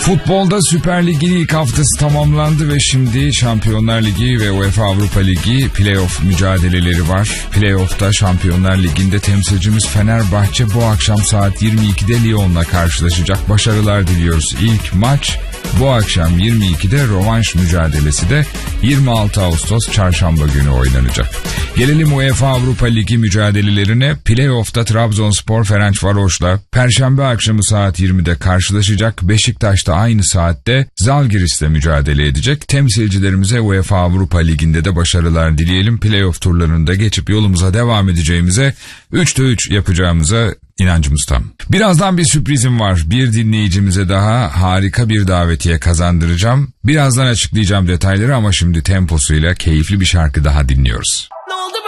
Futbolda Süper Lig'in ilk haftası tamamlandı ve şimdi Şampiyonlar Ligi ve UEFA Avrupa Ligi playoff mücadeleleri var. Playoff'ta Şampiyonlar Ligi'nde temsilcimiz Fenerbahçe bu akşam saat 22'de Lyon'la karşılaşacak. Başarılar diliyoruz. İlk maç bu akşam 22'de, rövanş mücadelesi de 26 Ağustos Çarşamba günü oynanacak. Gelelim UEFA Avrupa Ligi mücadelelerine. Playoff'ta Trabzonspor Ferencvaros'la Perşembe akşamı saat 20'de karşılaşacak. Beşiktaş'ta aynı saatte Zalgiris'le mücadele edecek. Temsilcilerimize UEFA Avrupa Ligi'nde de başarılar dileyelim. Playoff turlarında geçip yolumuza devam edeceğimize, 3'te 3 yapacağımıza İnancımız tam. Birazdan bir sürprizim var. Bir dinleyicimize daha harika bir davetiye kazandıracağım. Birazdan açıklayacağım detayları ama şimdi temposuyla keyifli bir şarkı daha dinliyoruz. Ne oldu